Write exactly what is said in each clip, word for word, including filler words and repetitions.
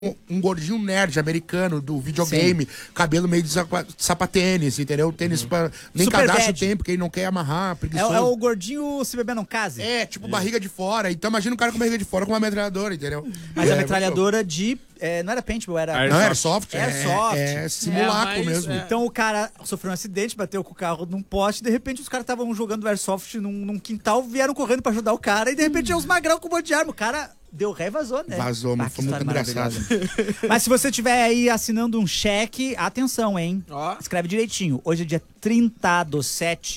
um, um gordinho nerd americano do videogame, sim, cabelo meio de sapatênis, entendeu? Tênis uhum. pra... Nem Super cadastro tem, porque ele não quer amarrar, preguiçoso. É, é o gordinho se beber não case. É, tipo é. barriga de fora. Então imagina um cara com barriga de fora com uma metralhadora, entendeu? Mas é, a metralhadora de... É, não era paintball, era... Airsoft. Não, era soft. Airsoft. É, é simulacro é, mas, mesmo. É. Então o cara sofreu um acidente, bateu com o carro num poste, e de repente os caras estavam jogando Airsoft num, num quintal, vieram correndo pra ajudar o cara, e de repente tinha uns magrão com um monte de arma. O cara... Deu ré e vazou, né? Vazou, mas foi muito engraçado. Mas se você estiver aí assinando um cheque, atenção, hein? Oh. Escreve direitinho. Hoje é dia trinta do sete.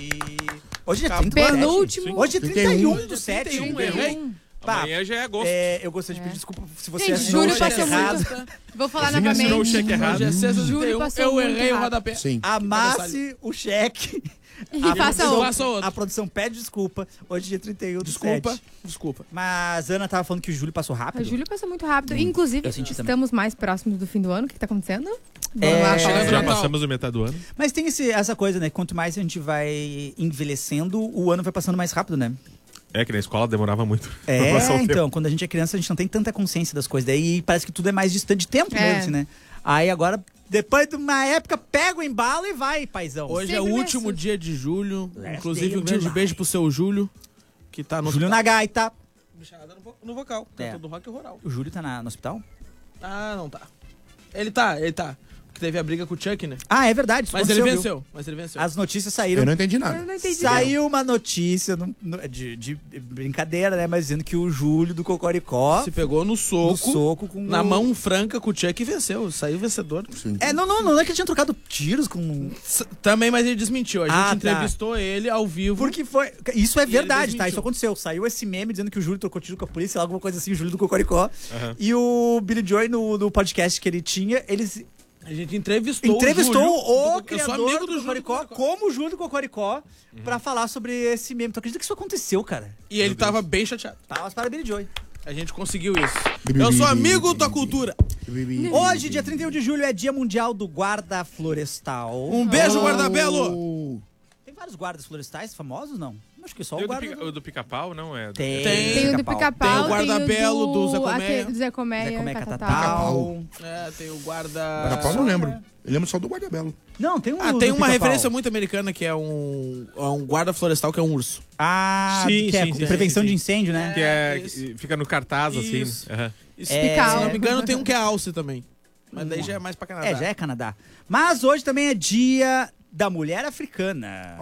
Hoje é dia trinta do sete. Penúltimo. Hoje é trinta e um do sete. trinta e um. Pá, amanhã já é agosto. É, eu gostaria de pedir é. desculpa se você Gente, assinou o cheque errado. Muito... Vou falar você novamente. assinou o cheque errado. Hoje é sexta, Júlio passou eu errei o rodapé. Sim. Amasse o cheque. E a faça produção, outro. A produção pede desculpa. Hoje é dia trinta e um do Desculpa, sete. desculpa. Mas a Ana tava falando que o Júlio passou rápido. O Júlio passou muito rápido. Hum, Inclusive, estamos também. mais próximos do fim do ano. O que, que tá acontecendo? É, lá, já, já passamos o metade do ano. Mas tem esse, essa coisa, né? Quanto mais a gente vai envelhecendo, o ano vai passando mais rápido, né? É que na escola demorava muito. É, então, quando a gente é criança, a gente não tem tanta consciência das coisas. Daí parece que tudo é mais distante de tempo é. mesmo, né? Aí agora, depois de uma época, pega o embalo e vai, paizão. Hoje Sempre é o último mesmo. dia de julho. Last Inclusive, um grande beijo pro seu Júlio, que tá no Júlio na gaita. Bicharada no, no vocal, É. cantor do rock rural. O Júlio tá na, no hospital? Ah, não tá. Ele tá, ele tá. Porque teve a briga com o Chuck, né? Ah, é verdade. Mas ele venceu, viu? Mas ele venceu. As notícias saíram. Eu não entendi nada. Eu não entendi. Saiu uma notícia no, no, de, de brincadeira, né? Mas dizendo que o Júlio do Cocoricó se pegou no soco, no soco com na o... mão franca com o Chuck e venceu. Saiu vencedor. Sim. É, não, não, não é que ele tinha trocado tiros com... S também, mas ele desmentiu. A gente Ah, tá. entrevistou ele ao vivo. Porque foi... Isso é verdade, tá? desmentiu. Isso aconteceu. Saiu esse meme dizendo que o Júlio trocou tiro com a polícia, alguma coisa assim, o Júlio do Cocoricó. Uhum. E o Billy Joy, no, no podcast que ele tinha, eles... A gente entrevistou, Entrevistou o, o, Júlio, criador eu sou amigo do, do Cocoricó, Júlio como o Júlio do Cocoricó, Uhum. pra falar sobre esse meme. Tu acredita que isso aconteceu, cara? E ele tava bem chateado. Palmas para Billy Joy. A gente conseguiu isso. Eu sou amigo da cultura. Hoje, dia trinta e um de julho, é dia mundial do guarda florestal. Um beijo, Oh. guarda-belo. Tem vários guardas florestais famosos, não? Acho que só Tem o o do guarda... pica- o do pica-pau, não é? Tem. Tem. Tem o do pica-pau, Tem o guarda-belo do Zé Colmeia. aquele do Zé Colmeia, Zé Colmeia Catatal. Catatal. É, tem o guarda... Guarda-pau não lembro. Eu lembro só do guarda-belo. Não, tem um Ah, do tem uma pica-pau. referência muito americana que é um, é um guarda florestal que é um urso. Ah, Sim, que é sim, sim, prevenção sim, de sim. incêndio, né? Que é, isso. que fica no cartaz, assim. Isso. Uhum. Isso, É. Se não me engano, tem um que é alce também. Mas daí já é mais pra Canadá. É, já é Canadá. Mas hoje também é dia da mulher africana.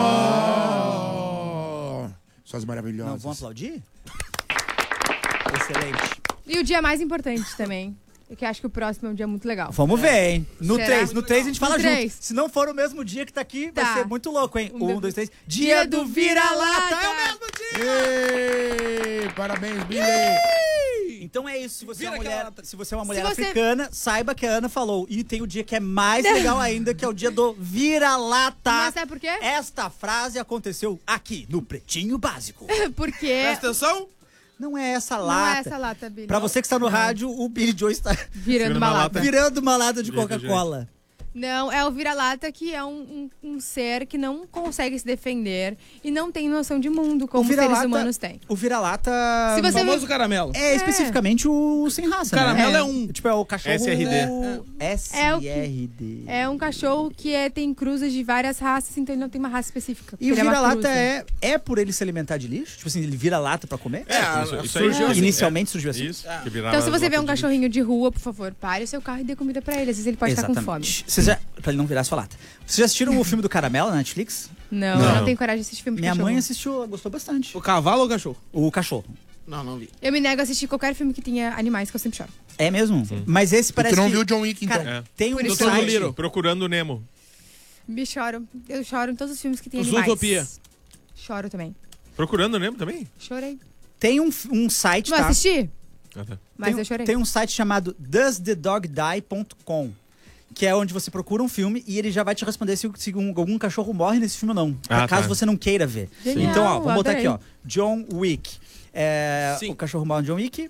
Oh! Suas maravilhosas. Não, vamos aplaudir? Excelente. E o dia mais importante também. Que acho que o próximo é um dia muito legal. Vamos ver, hein? No Será? três, no três a gente fala No junto. três. Se não for o mesmo dia que tá aqui, vai Tá. ser muito louco, hein? Um, Um, dois, três. Dia Dia do do vira-lata! vira-lata! É o mesmo dia! Ei, parabéns, Billy. Então é isso, se você, é uma Vira mulher, aquela lata. se você é uma mulher Se você- africana, saiba que a Ana falou. E tem o dia que é mais legal ainda, que é o dia do vira-lata. Mas sabe por quê? Esta frase aconteceu aqui, no Pretinho Básico. Porque Presta atenção. Não é essa não lata. é essa lata, Billy. Pra você que está no rádio, o Billy Joe está Virando uma uma lata. virando uma lata de Virando Coca-Cola. Não, é o vira-lata que é um, um, um ser que não consegue se defender e não tem noção de mundo como os seres humanos têm. O vira-lata Se você Famoso caramelo. é especificamente o sem raça, Caramelo né? é um. Tipo, é o cachorro... S R D. S R D. É um cachorro que é, tem cruzes de várias raças, então ele não tem uma raça específica. E o Ele é uma vira-lata cruza. é, é por ele se alimentar de lixo? Tipo assim, ele vira lata pra comer? É, Isso, isso aí. surgiu assim. Inicialmente surgiu assim. Isso. Ah. que virava Então se você vê lata um de cachorrinho de rua, por favor, pare o seu carro e dê comida pra ele. Às vezes ele pode estar com fome. Vocês já, pra ele não virar sua lata. Vocês já assistiram o filme do Caramelo na Netflix? Não, Não. eu não tenho coragem de assistir filme de Minha cachorro. mãe assistiu, ela gostou bastante. O cavalo ou o cachorro? O cachorro. Não, não vi. Eu me nego a assistir qualquer filme que tenha animais, que eu sempre choro. É mesmo? Mas esse E parece tu não que... viu o John Wick, então? Cara, É. tem um Por isso site... Doutor Dolittle. Procurando o Nemo. Me choro. Eu choro em todos os filmes que tem Os animais. Zootopia. Choro também. Procurando o Nemo também? Chorei. Tem um, um site, Não tá? assisti, Ah, tá. mas tem, eu chorei. Tem um site chamado does the dog die ponto com, que é onde você procura um filme e ele já vai te responder se, se um- algum cachorro morre nesse filme ou não. Ah, caso tá. você não queira ver. Genial, Então, ó, vamos botar adorei. aqui, ó. John Wick. É, Sim. o cachorro morre no John Wick.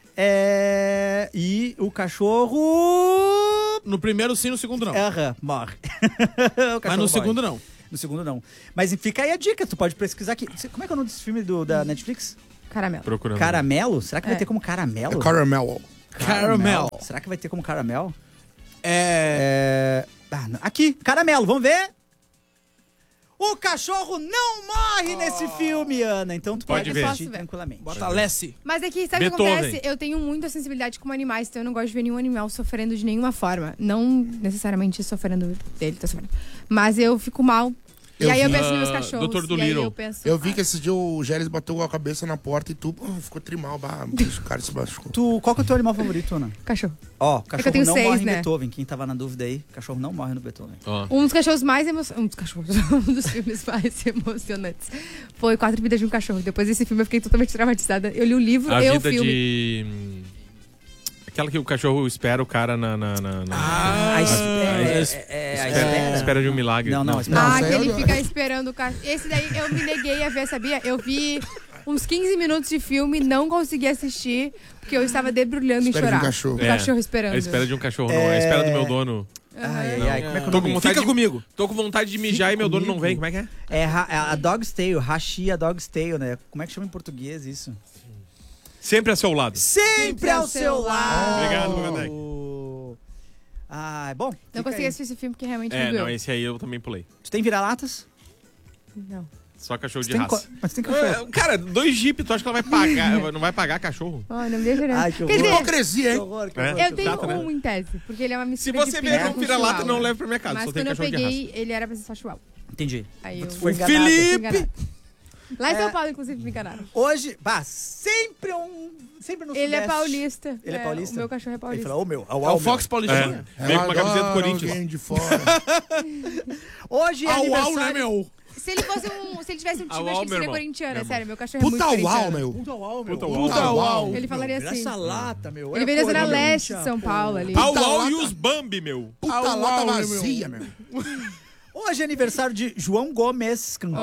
É, e o cachorro... No primeiro sim, no segundo não. Aham, morre. O Mas cachorro no morre. segundo não. No segundo não. Mas fica aí a dica, tu pode pesquisar aqui. Como é que é o nome desse filme do, da Netflix? Caramelo. Procurando. Caramelo? Será que vai É. ter como caramelo? É caramelo. Caramel. Será que vai ter como caramel? É... É... Ah, não. Aqui, caramelo, vamos ver? O cachorro não morre nesse filme, Ana. Então tu Pode pode, ver. assistir Posso ver. tranquilamente. Bota Lessie. Mas é que, sabe o que Beethoven. acontece? Eu tenho muita sensibilidade com animais, então eu não gosto de ver nenhum animal sofrendo de nenhuma forma. Não necessariamente sofrendo dele, tá sofrendo. Mas eu fico mal. E Eu aí eu vi, penso nos meus ah, cachorros. doutor e aí Dolittle. eu penso... Eu vi ah, que esse dia o Gélis bateu a cabeça na porta e tu oh, ficou trimal. Bah, o cara se machucou. Tu, qual que é o teu animal favorito, Ana? Cachorro. Ó, cachorro que eu tenho não seis, morre em né? Beethoven. Quem tava na dúvida aí, cachorro não morre no Beethoven. Ó. Um dos cachorros mais emocionantes. Um dos cachorros. Um dos filmes mais emocionantes. Foi Quatro Vidas de um Cachorro. Depois desse filme eu fiquei totalmente traumatizada. Eu li o livro A e o vida filme. de... hum, Aquela que o cachorro espera o cara na... na, na, na- Ah, A es- ah, é, é, es- é, é, a espera, espera. espera de um milagre. Não, não, Ah, Não, que isso aí ele eu- fica esperando o cachorro. Esse daí eu me neguei a ver, sabia? Eu vi uns quinze minutos de filme, não consegui assistir, porque eu estava debrulhando em Espera de um chorar. cachorro. O É. cachorro esperando. A espera de um cachorro, não. É a espera do meu dono. Ai, ai, Não. ai, como é que é o Tô com nome? vontade Fica de- comigo. Tô com vontade de mijar e meu dono não vem. Como é que é? É ra- é a Dog's Tale, Hashi a Dog's Tale, né? Como é que chama em português isso? Sempre a seu lado. Sempre ao seu lado! Obrigado, Logandec. Ah, bom. Não fica consegui aí. assistir esse filme porque realmente É, não doeu. não, esse aí eu também pulei. Tu tem vira-latas? Não. Só cachorro de Tem raça. co- Mas tem cachorro. É, Cara, dois jeep, tu acha que ela vai pagar? Não vai pagar cachorro? Oh, não me deixa olhar. Ai, que Quer horror. dizer, Hipocrisia, hein? horror, que É. horror. eu tenho chato, né? um em tese, porque ele é uma Se mistura você de ver pincher um com vira-lata, chihuahua. não leve pra minha casa. Mas Só tem quando eu cachorro de raça. peguei, ele era pra ser só chihuahua. Entendi. Aí eu... Foi fui enganado. Felipe! Lá em É. São Paulo, inclusive, me enganaram. Hoje, bah, sempre um... Sempre no Ele é Sudeste. paulista. Ele é paulista? O meu cachorro é Ele paulista. falou, ô meu, au, É au, o Fox Paulistinha. É. Veio com uma camiseta do Adoro Corinthians. alguém de fora. Hoje é Au, au, aniversário... né, meu? Se ele fosse um. Se ele tivesse um time, Au, acho au, que ele meu seria irmão. corintiano. Meu É sério, meu cachorro é Puta muito uau, corintiano. meu. Puta uau, meu. Puta Puta uau. uau. Ele falaria Vira assim. essa lata, meu. Ele É veio da Zona Corinthians, Leste de São Paulo ali. Au, Puta au lata. e os Bambi, meu. Puta Au, lata au, né, vazia, meu. Hoje é aniversário de João Gomes, cantor.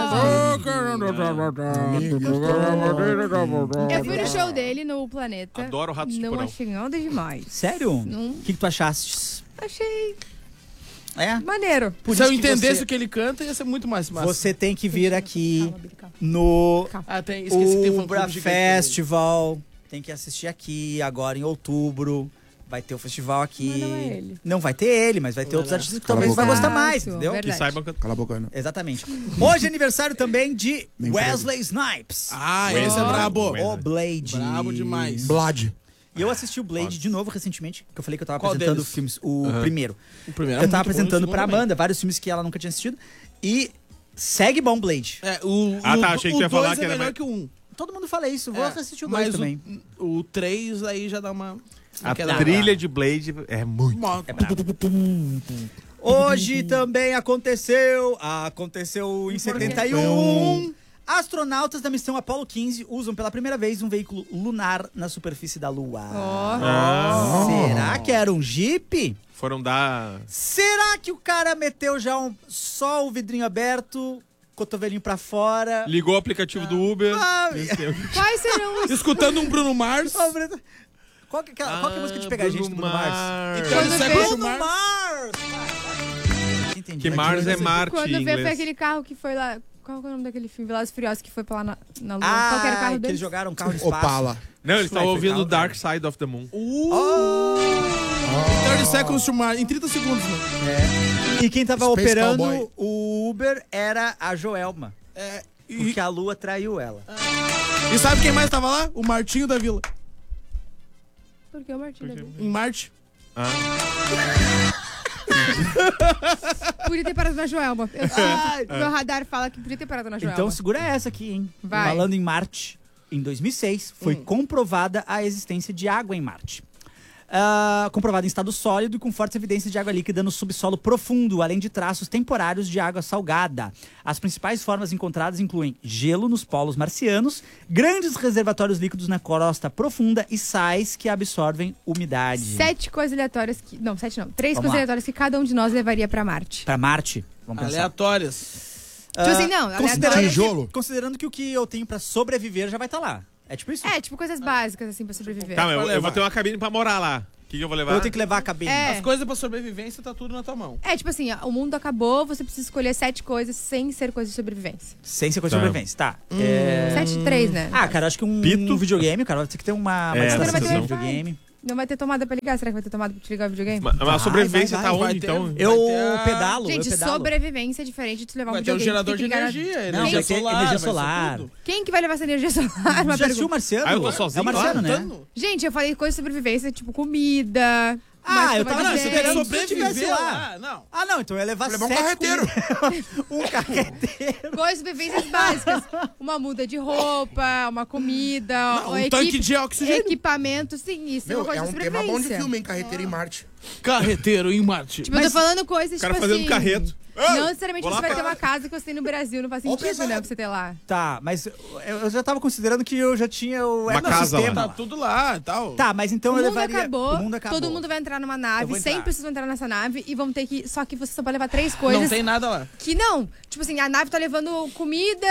Eu fui no show dele no Planeta. Adoro Ratos de Não Porão. achei nada demais. Sério? Não. O que, que tu achaste? Achei É? maneiro. Por Se eu isso que entendesse você, o que ele canta, ia ser muito mais massa. você tem que vir aqui Calma, Billy, calma. no Ah, tem, esqueci que tem fã Ubra clube gigante Festival. Tem que assistir aqui agora em outubro. Vai ter o festival aqui. Mas não é ele. Não vai ter ele, mas vai ter outros artistas que Cala a talvez vai boca. gostar mais, Exato, entendeu? verdade. Que saibam que eu... Cala a boca, Ana. Exatamente. Hoje é aniversário também de Nem Wesley Snipes. Ah, Wesley. esse é brabo. Wesley. O Blade. Brabo demais. Blade. E eu assisti o Blade de novo recentemente, que eu falei que eu tava Qual apresentando deles? filmes. O Aham. primeiro. O primeiro é eu tava muito bom, apresentando o segundo pra também. Amanda vários filmes que ela nunca tinha assistido. E segue bom Blade. É, o, Ah, o, tá, achei que o tu ia falar dois que é era melhor mais- que o um. Todo mundo fala isso. Vou É, assistir o dois mas também. O, o três aí já dá uma... A aquela- trilha de Blade é muito. Uma- É brabo. Hoje também aconteceu. Aconteceu em setenta e um. Astronautas da missão Apollo quinze usam pela primeira vez um veículo lunar na superfície da Lua. Ó. Ah, Será que era um Jeep? foram dar... Será que o cara meteu já um, só o vidrinho aberto, cotovelinho pra fora? Ligou o aplicativo do Uber. Ah, Quais serão os. Escutando um Bruno Mars. Ô, Brito, Qual que, é aquela- qual que é a música de pegar a gente do Bruno Mars? Então, Quando isso é vê- Bruno Bruno Mars. Mars! Entendi. Que Mars é Marte Quando em vê, foi inglês. aquele carro que foi lá. Qual que é o nome daquele filme? Velozes e Furiosos que foi pra lá na, na Lua. Qual que era o Ah, carro que deles? eles jogaram um carro de espaço. Opala. Não, eles Vai, estavam foi ouvindo calma, Dark Side of the Moon. Oh! trinta seconds to Mars. Em trinta segundos, né? E quem tava Space operando Cowboy. o Uber era a Joelma. É, e, Porque a Lua traiu ela. e sabe quem mais tava lá? O Martinho da Vila. Por que o Martinho? da Vila? Em Marte. Ah, Podia ter parado na Joelma. Eu Ai. sinto. Meu radar fala que podia ter parado na Joelma. Então segura essa aqui, hein? Vai. Falando em Marte, em dois mil e seis foi comprovada a existência de água em Marte. Ah, comprovada em estado sólido e com fortes evidências de água líquida no subsolo profundo, além de traços temporários de água salgada. As principais formas encontradas incluem gelo nos polos marcianos, grandes reservatórios líquidos na crosta profunda e sais que absorvem umidade. Sete coisas aleatórias que. Não, sete não. Três Vamos coisas lá. aleatórias que cada um de nós levaria pra Marte. Pra Marte, vamos pensar. Aleatórias. Ah, Tipo assim, não, considerando aleatório. Tijolo. que, considerando que o que eu tenho pra sobreviver já vai estar lá. É tipo isso? É, tipo coisas básicas, assim, pra sobreviver. tá, mas eu, Vai eu vou levar. ter uma cabine pra morar lá. O que, que eu vou Ou levar? eu tenho que levar a cabine? É. As coisas pra sobrevivência tá tudo na tua mão. É, tipo assim, ó, o mundo acabou, você precisa escolher sete coisas sem ser coisas de sobrevivência. Sem ser coisa Tá. de sobrevivência, tá. É... Sete, três, né? Ah, cara, acho que um, Pito. um videogame, cara, vai ter que ter uma, uma É, distância vai ter de Wi-Fi. videogame. Não vai ter tomada pra ligar? Será que vai ter tomada pra te ligar o videogame? Mas a sobrevivência vai, tá vai onde, ter- então? Eu Vai ter a- pedalo, Gente, eu pedalo. sobrevivência é diferente de tu levar um Vai ter um videogame. gerador de que fica energia, Não, energia vai ter solar. energia vai ser solar. tudo. Quem que vai levar essa energia solar? Uma Já assistiu pergunta. o Marciano? Ah, eu vou sozinho É o Marciano, lá? né? Tano? Gente, eu falei coisa de sobrevivência, tipo comida. Ah, uma eu escova tava de esperando dente. sobre- Se eu tivesse Sobreviver lá. lá, não. Ah, não, então eu ia levar Vou levar um sete carreteiro. comidas. um carreteiro. Coisas de sobrevivências básicas. Uma muda de roupa, uma comida, Não, um um equipe- tanque de oxigênio. equipamento, sim, isso Meu, é uma coisa é de um tema bom de sobrevivência. filme, hein? Carreteiro em Marte. Carreteiro em Marte. Tipo, eu tô falando coisas, O cara tipo fazendo assim... carreto. Não necessariamente vou você lá vai pra- ter uma casa que você tem no Brasil, não faz Ó o sentido, né, pesado. pra você ter lá. Tá, mas eu, eu já tava considerando que eu já tinha o Uma casa ecossistema lá. Tá tudo lá e tal. Tá, mas então o, eu mundo levaria... acabou, o mundo acabou. todo mundo vai entrar numa Eu nave, vou entrar. cem pessoas vão entrar nessa nave e vão ter que... Só que você só pode levar três Não coisas tem nada lá. que não. Tipo assim, a nave tá levando comida,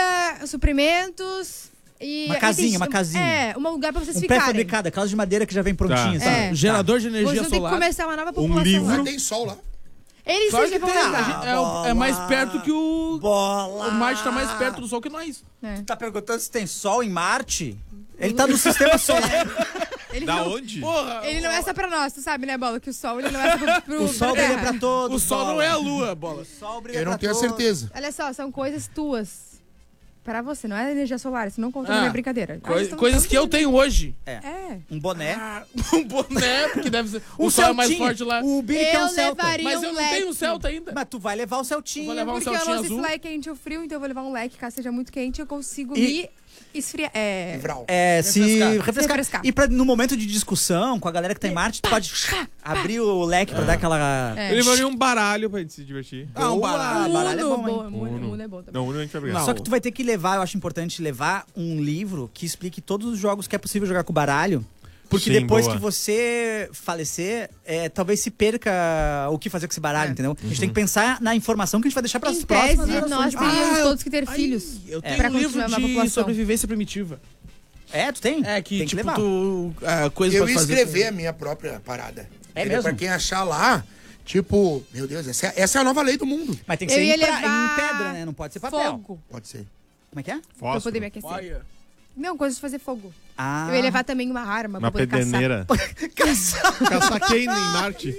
suprimentos e... Uma e casinha, tem- uma casinha. É, um lugar pra vocês Um ficarem. pré-fabricado, aquelas de madeira que já vem prontinha, Tá. sabe? É. Gerador de Vocês energia vão ter que solar. começar uma nova população. livro. Mas lá. tem sol lá. Eles Claro sim que vão tem. levar. A gente- é, o- é mais perto que o... Bola! O Marte tá mais perto do Sol que nós. É. Tá perguntando se tem sol em Marte? Ele tá no sistema solar. Ele Da não, onde? Porra, ele não é só pra nós, tu sabe, né, Bola? Que o sol ele não é só pro, pro O sol pra dele é terra. pra todos. o Sol Bola. não é a Lua, bola. O sol brilha Eu não pra tenho a todos. certeza. Olha só, são coisas tuas. Pra você, não é energia solar, isso não conta na Ah, minha brincadeira. Coi- Ah, então- coisas que eu tenho hoje. É. Um boné. Ah, um boné, porque deve ser. O Um Sol é mais Celtinha. forte lá. O Billy que é um Eu Celta. levaria Mas um eu não leque. tenho um Celta ainda. Mas tu vai levar o Celtinha. Vou levar um Porque eu Celtinha não sei se azul. lá é quente ou frio, então eu vou levar um leque, caso seja muito quente, eu consigo E- me esfriar. É. Vral. É, se Refrescar. refrescar. Refrescar. E pra, no momento de discussão com a galera que tá em Marte, tu pode abrir o leque pra dar aquela... É. Eu levaria um baralho pra gente se divertir. Ah, um Boa. baralho. baralho é Uno, bom, hein? boa, Uno, Uno. Uno é bom também. Não, Uno a gente vai brigar. Não. Só que tu vai ter que levar, eu acho importante levar um livro que explique todos os jogos que é possível jogar com baralho. Porque Sim, depois boa. que você falecer, é, talvez se perca o que fazer com esse baralho, É. entendeu? A gente tem que pensar na informação que a gente vai deixar pras Em próximas tese, gerações nós de- teríamos Ah, eu- todos que ter Ai, filhos. Eu É. tenho Pra um livro continuar uma de população. sobrevivência primitiva. É, tu tem? É, que tem tipo, levar. tu. Ah, coisa Eu pra ia fazer. escrever a minha própria parada. É Entendeu? mesmo? Pra quem achar lá, tipo, meu Deus, essa é, essa é a nova lei do mundo. Mas tem que Eu ser ia em, pra- levar em pedra, né? Não pode ser papel. Fogo. Pode ser. Como é que é? Pra eu Fósforo. poder me aquecer. Olha. Não, coisa de fazer fogo. Ah. Eu ia levar também uma arma Uma pra poder caçar. pedeneira. Caçar. Caçar quem em Marte?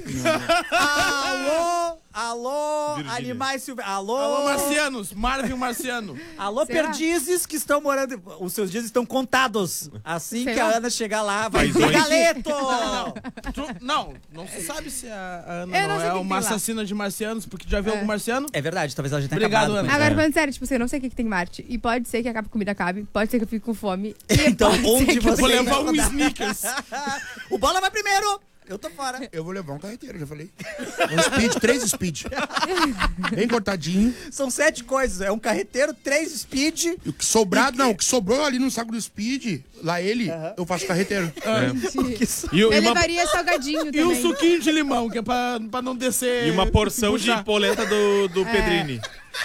Alô, alô, Virgínia. animais silvestres. Alô, Alô, marcianos. Marvin Marciano. alô, Será? perdizes que estão morando. Os seus dias estão contados. Assim Sei que lá. a Ana chegar lá, vai ter Paizões. galeto! Tu- não, não se sabe se a a Ana Eu não não, sei é o que uma tem lá. assassina de marcianos, porque já viu É. algum marciano? É verdade, talvez ela já tenha Obrigado, acabado. Ana. com Agora, isso. falando sério, tipo assim, eu não sei o que, que tem em Marte. E pode ser que acabe a comida acabe, pode ser que eu fique com fome. E Então, pode onde ser que eu você Vou vai levar um rodar? sneakers. O Bola vai primeiro! Eu tô fora. Eu vou levar um carreteiro, já falei. Um speed, três speed. Bem cortadinho. São sete coisas. É um carreteiro, três speed. E o que sobrar, não, o que sobrou ali no saco do speed, lá ele, eu faço carreteiro. E, e Eu uma, levaria salgadinho E também. um suquinho de limão, que é pra, pra não descer. e uma porção de puxar. polenta do, do Pedrini.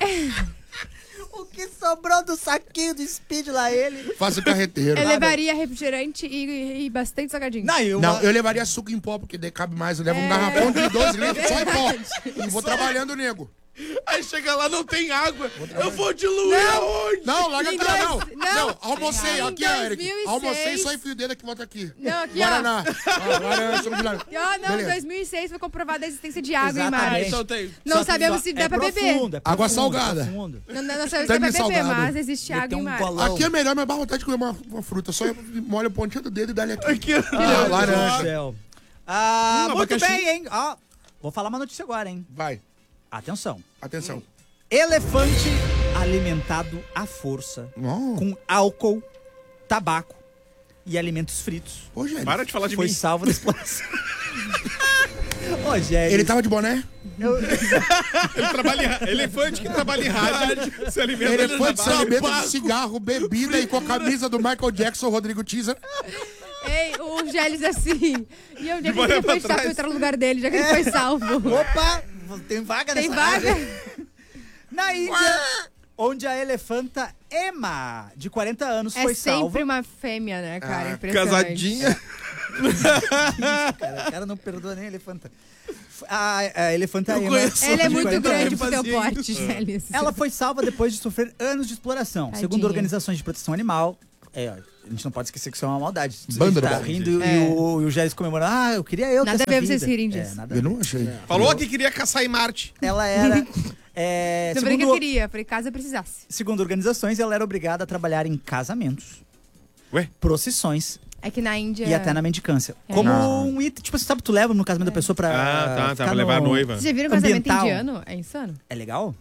O que sobrou do saquinho do speed lá, ele. Faço carreteiro. Eu levaria refrigerante e, e bastante salgadinho. Não, eu, Não, eu levaria suco em pó, porque daí cabe mais. Eu levo um garrafão de doze litros só em pó. E vou trabalhando, nego. Aí chega lá, não tem água. Eu vou diluir aonde? Não, larga Em a cara, não. dois- Não, não. almocei. Em Aqui, ó, Eric. dois mil e Almocei, seis. só enfio o dedo aqui e volta aqui. Não, aqui, ó. Guaraná. Ó, laranja, suco de laranja. Ah, não, em Beleza. dois mil e seis foi comprovada a existência de água em Exatamente. Ah, Marte. então tem. Não Só que sabemos só- se dá é pra beber. profundo, é Água profundo, salgada. é profundo. Não, não sabemos se dá Também pra beber, salgado. mas existe Meter água em um Marte. golão. Aqui é melhor, mas dá vontade de comer uma, uma fruta. Só molha a pontinha do dedo e dá-lhe aqui. Aqui, Ah, Meu laranja. Deus do céu. Ah, Hum, muito abacaxi. bem, hein? Ó, vou falar uma notícia agora, hein? Vai, Atenção. atenção. Elefante alimentado à força Oh, com álcool, tabaco e alimentos fritos Ô, Gélis. Para de falar de foi mim. salvo da exploração. Ô, Gélis, Ele tava de boné? Ele trabalha em, elefante que trabalha em rádio. Se alimenta Ele de foi de tabaco. alimento de cigarro, bebida e com a camisa do Michael Jackson, Rodrigo Teaser. Ei, o Gélis assim. E onde é que boné ele pra foi estar trás. pra entrar no lugar dele, já que ele foi salvo? Opa, tem vaga Tem nessa vaga? área? Na Índia, onde a elefanta Emma, de quarenta anos, É foi sempre salva. uma fêmea, né, cara? Ah, Impressionante. Casadinha. Cara, o cara não perdoa nem a elefanta. A, a elefanta Eu Emma. conheço. Ela é de muito quarenta grande anos. pro teu fazia porte, Gélis. Ela foi salva depois de sofrer anos de exploração. Tadinha. Segundo organizações de proteção animal, É, a gente não pode esquecer que isso é uma maldade. Banda tá do rindo É. e o, e o Gélis comemorando. Ah, eu queria eu ter Nada a essa ver vocês vida. rirem É, disso. nada a Eu ver. não achei. Falou que queria caçar em Marte. Ela era... é, Não falei que eu segundo, queria, falei caso eu precisasse. segundo organizações, ela era obrigada a trabalhar em casamentos, Ué? procissões É que na Índia... e até na mendicância. É. Como Ah. um item, tipo, você sabe, tu leva no casamento da pessoa pra Ah, tá, tá. ficar Pra levar a no- noiva. Vocês já viram casamento Ambiental. indiano? É insano? É legal?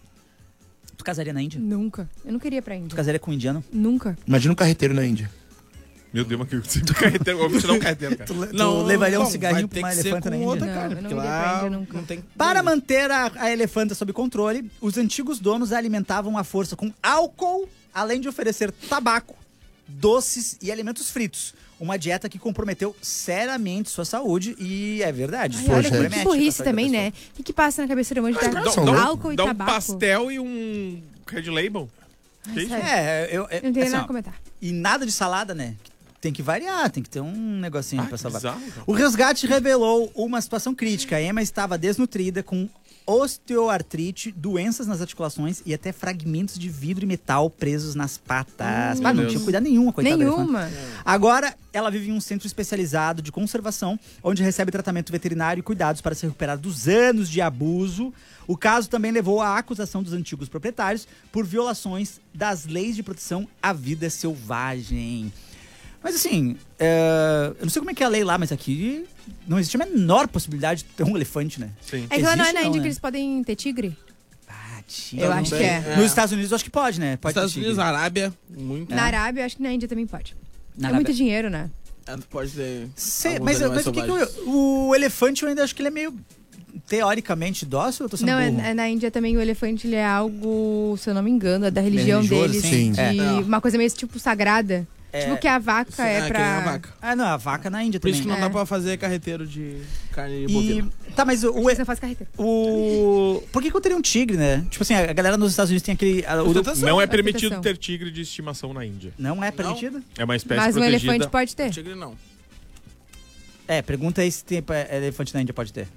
Tu casaria na Índia? Nunca. Eu não queria ir pra Tu Índia. casaria com um indiano? Nunca. Imagina um carreteiro na Índia. Meu Deus, mas que você carreteiro. Eu vou te dar um carreteiro, cara. Tu levaria um bom, cigarrinho vai pra ter uma que ser elefanta na com Índia? outra Não, cara, eu não porque iria lá pra Índia nunca. não tem... Para manter a, a elefanta sob controle, os antigos donos a alimentavam à força com álcool, além de oferecer tabaco, doces e alimentos fritos. Uma dieta que comprometeu seriamente sua saúde e é verdade. Ai, isso olha, compromete que a burrice saúde da também, pessoa. né? O que, que passa na cabeça do humano de Mas dar dá- álcool, dá um- álcool e Dá um tabaco? pastel e um red label. Que isso? sério. É, eu, é, Eu não tenho assim, nada ó, a comentar. e nada de salada, né? Tem que variar, tem que ter um negocinho Ah, pra que salvar. bizarro, cara. O resgate revelou uma situação crítica. A Emma estava desnutrida, com osteoartrite, doenças nas articulações e até fragmentos de vidro e metal presos nas patas. Meu Ah, não Deus. tinha cuidado nenhuma, coitada. da elefante. Nenhuma. Agora, ela vive em um centro especializado de conservação, onde recebe tratamento veterinário e cuidados para se recuperar dos anos de abuso. O caso também levou à acusação dos antigos proprietários por violações das leis de proteção à vida selvagem. Mas assim, é, eu não sei como é que é a lei lá, mas aqui não existe a menor possibilidade de ter um elefante, né? Sim. É que lá não é Existe na não, Índia né? que eles podem ter tigre? Ah, tia, Eu não acho sei. que é. Nos Estados Unidos eu acho que pode, né? Pode Estados ter Unidos, tigre. Arábia, muito. Na Arábia, eu acho que na Índia também pode. Na é Arábia. muito dinheiro, né? É, pode ter. Sei, alguns mas animais mas o, que que selvagens. o, o elefante eu ainda acho que ele é meio teoricamente dócil ou eu tô sendo Não, é, burro? é na Índia também o elefante ele é algo, se eu não me engano, é da religião religioso, deles. sim. De É. uma coisa meio tipo sagrada. É. Tipo que a vaca Sim, é é, que pra... nem a vaca. Ah, não, a vaca na Índia Por também. isso que não É. dá pra fazer carreteiro de carne E, bovina. tá, mas o, o, Você não faz carreteiro. o- por que que eu teria um tigre, né? Tipo assim, a galera nos Estados Unidos tem aquele... a- o- Ostentação. Não é a permitido proteção. ter tigre de estimação na Índia. não é permitido? É uma espécie Mas o protegida. elefante pode ter. Tigre não. É, pergunta aí se tem é, elefante na Índia, pode ter.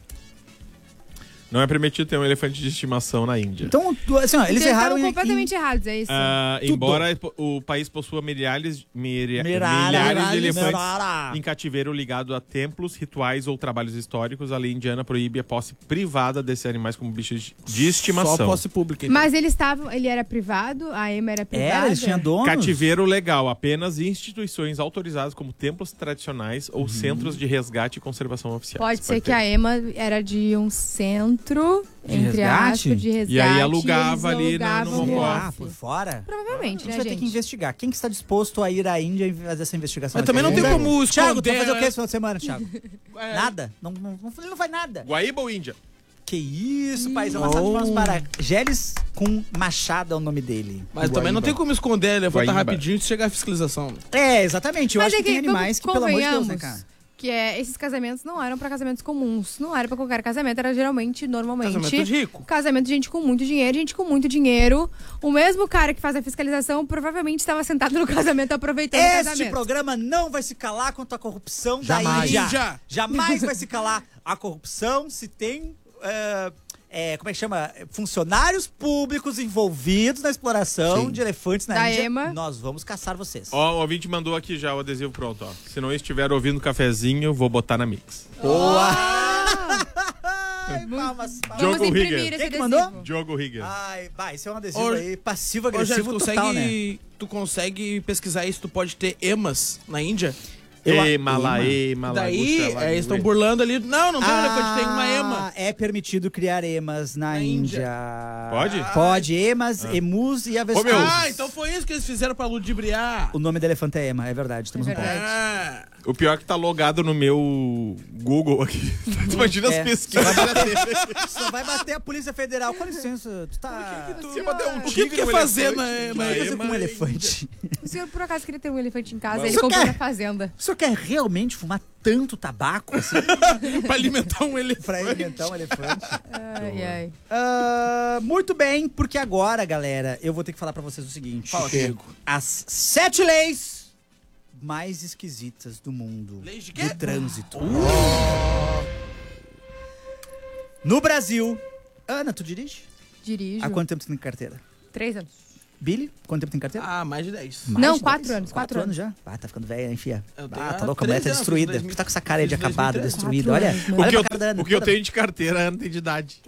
Não é permitido ter um elefante de estimação na Índia. Então, tu- assim, ó, eles Então, erraram estavam em... completamente errados, é isso. Ah, Tudo. embora o país possua milhares, milha- Mirara, milhares mirara, de elefantes mirara. em cativeiro ligado a templos, rituais ou trabalhos históricos, a lei indiana proíbe a posse privada desses animais como bichos de estimação. Só posse pública. então. Mas ele estava, ele era privado, a Emma era privada. Era, eles tinham donos. Cativeiro legal, apenas instituições autorizadas como templos tradicionais ou centros de resgate e conservação oficiais. Pode ser que ter. a Emma era de um centro, De entre resgate? aspas, de resgate. E aí alugava eles ali na- alugavam no o Mocó. Ah, off. por fora? Provavelmente, A gente né, vai ter gente? que investigar. Quem que está disposto a ir à Índia e fazer essa investigação? Mas também não aqui? tem como Thiago, tu vai esconder, fazer o que né? esse final de semana, Thiago? É. Nada? Não, não, não, ele não faz nada. Guaíba ou Índia? Que isso, paizão. Uma salva de palmas para Gélis com Machado é o nome dele. Mas também não tem como esconder, levanta Guaíba. rapidinho se chegar a fiscalização. É, exatamente. Eu Mas acho é que, tem que, animais que, pelo amor de Deus, né, convenhamos, cara? Que é, esses casamentos não eram pra casamentos comuns. Não era pra qualquer casamento, era geralmente, normalmente... Casamento de rico. Casamento de gente com muito dinheiro, gente com muito dinheiro. O mesmo cara que faz a fiscalização provavelmente estava sentado no casamento aproveitando o Este casamento. programa não vai se calar quanto à corrupção da Jamais. Índia. Índia. Jamais vai se calar a corrupção se tem... é, é, como é que chama? Funcionários públicos envolvidos na exploração Sim. de elefantes na Da Índia. Ema. Nós vamos caçar vocês. Ó, o ouvinte mandou aqui já o adesivo pronto, ó. Se não estiver ouvindo o cafezinho, vou botar na mix. Boa! Ah, Ai, palmas, palmas. vamos Diogo imprimir Rigger. esse Quem que adesivo. mandou? Diogo Rigger. Ai, vai, esse é um adesivo Ô, aí, Ô, Jéssica, passivo-agressivo tu total, né? consegue, tu consegue pesquisar isso, tu pode ter emas na Índia? Eu- Ema lá, ema lá. Daí, guxa lá, é, eles estão guxa. burlando ali. Não, não tem um elefante, tem uma ema. É permitido criar emas na, Na Índia. Índia. Pode? Pode, emas, emus e avestruz. meu. Ah, então foi isso que eles fizeram pra ludibriar. O nome do elefante é ema, é verdade, temos É um ponto. verdade. Ah, O pior é que tá logado no meu Google aqui. Tu imagina É. as pesquisas. Só vai bater a Polícia Federal. Com licença, tu tá... Tu ia bater um O que tigre tu quer no fazer elefante, na- na O que vai fazer ema com um e- elefante? O senhor, por acaso, queria ter um elefante em casa, Mas ele isso comprou quer? na fazenda. O senhor quer realmente fumar tanto tabaco assim pra alimentar um elefante. pra alimentar um elefante? Ai, ai. Ah, muito bem, porque agora, galera, eu vou ter que falar pra vocês o seguinte. Fala, Chico. As sete leis mais esquisitas do mundo Leis de quê? do trânsito. No Brasil... Ana, tu dirige? Dirijo. Há quanto tempo tu tem carteira? Três anos. Billy, quanto tempo tem carteira? Ah, mais de dez. Mais Não, de quatro dez? anos, Quatro quatro anos já? Ah, tá ficando velha, hein, fia? Eu tenho Ah, tá há louca, a mulher tá treze anos, destruída. dois mil- Tu tá com essa cara aí de dois mil e acabada, treze. destruída. Quatro Olha, anos, né? O olha que, eu, pra cara da Ana, o que eu toda- tenho de carteira, a Ana tem de idade.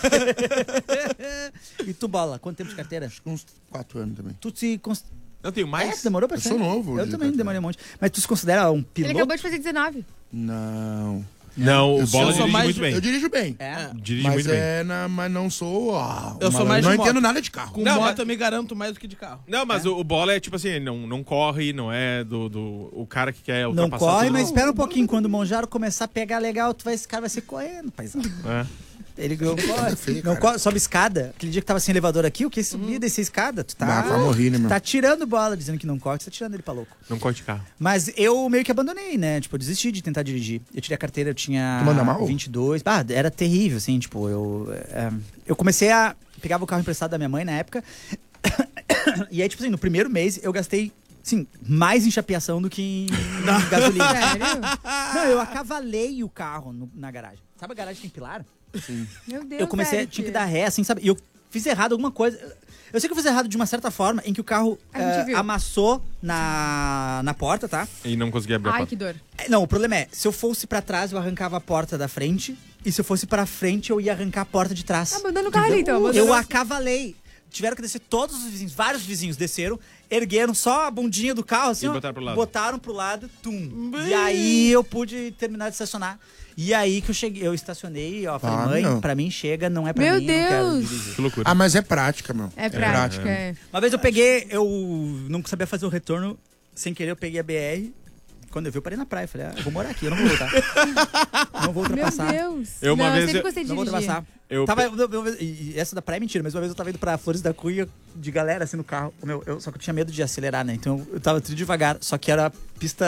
E tu, Bola, quanto tempo de carteira? Uns quatro anos também. Tu se... Cons... Eu tenho É, mais? tu demorou pra Eu ser? sou novo Eu de também carteira. demorei um monte. Mas tu se considera um Ele piloto? acabou de fazer dezenove. Não. Não, o Eu Bola sou dirige mais- muito bem. Eu dirijo bem. É. Dirige Mas, muito bem. é na, mas não sou. Ah, Eu sou uma- mais Não de moto. entendo nada de carro. Com Não, moto mas- eu me garanto mais do que de carro. Não, mas o, o Bola é tipo assim, não, não corre, não é do, do o cara que quer Não ultrapassar corre, todo mas mundo. espera um pouquinho. Quando o Monjaro começar a pegar legal, tu vai, esse cara vai ser correndo, paizão. É. Ele não corre, feio, não cara. corre, sobe escada. Aquele dia que tava sem elevador aqui, o que subia e descia a escada, tu tá... Ah, quase morri, né, meu? Tá tirando bola, dizendo que não corre, você tá tirando ele pra louco. Não corre de carro. Mas eu meio que abandonei, né? Tipo, eu desisti de tentar dirigir. Eu tirei a carteira, eu tinha Tu manda mal? vinte e dois. Ah, era terrível, assim, tipo, eu... é, eu comecei a... Pegava o carro emprestado da minha mãe na época. E aí, tipo assim, no primeiro mês eu gastei, sim, mais em chapeação do que em gasolina. Sério? Não, eu acavalei o carro no- na garagem. Sabe a garagem que tem pilar? Meu Deus, Eu comecei, Eric. tinha que dar ré, assim, sabe? E eu fiz errado alguma coisa. Eu sei que eu fiz errado de uma certa forma, em que o carro A gente eh, viu. amassou na, na porta, tá? E não consegui abrir a Ai, porta. que dor. É, Não, o problema é, se eu fosse pra trás, eu arrancava a porta da frente. E se eu fosse pra frente, eu ia arrancar a porta de trás. Abandona o carro ali, então. Eu abandona- acavalei. Tiveram que descer todos os vizinhos, vários vizinhos desceram, ergueram só a bundinha do carro, assim, E ó, botaram pro lado. botaram pro lado, tum. E aí eu pude terminar de estacionar. E aí que eu cheguei, eu estacionei, ó, falei, Ah, mãe, não. pra mim chega, não é pra Meu mim, eu não quero Deus. dirigir. Que loucura. Ah, mas é prática, meu. É prática, é. Uma vez eu peguei, eu não sabia fazer o retorno, sem querer eu peguei a B R. Quando eu vi, eu parei na praia. Falei, ah, eu vou morar aqui, eu não vou voltar. Não vou Meu ultrapassar. Deus. Eu uma não, vez eu sempre eu- gostei de Não vou dirigir. ultrapassar. Eu Tava, pe- eu- eu- e essa da praia é mentira, mas uma vez eu tava indo pra Flores da Cunha de galera, assim, no carro. O Meu, eu, só que eu tinha medo de acelerar, né? Então eu tava tudo devagar. Só que era pista...